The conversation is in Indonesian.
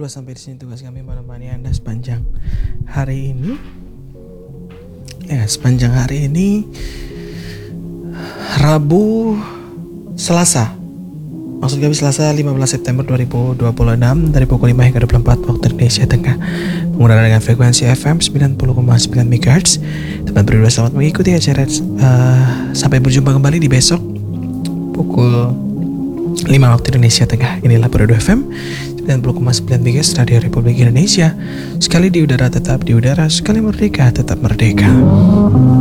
syukurlah sampai di sini tugas kami menemani Anda sepanjang hari ini. Sepanjang hari ini Rabu, Selasa. Maksud kami Selasa 15 September 2026 dari pukul 5 hingga 24 waktu Indonesia Tengah. Menggunakan dengan frekuensi FM 90,9 MHz. Teman berdua selamat mengikuti acara. Sampai berjumpa kembali di besok pukul 5 waktu Indonesia Tengah. Inilah Berdua FM 90,9 MHz Radio Republik Indonesia. Sekali di udara tetap di udara, sekali merdeka tetap merdeka.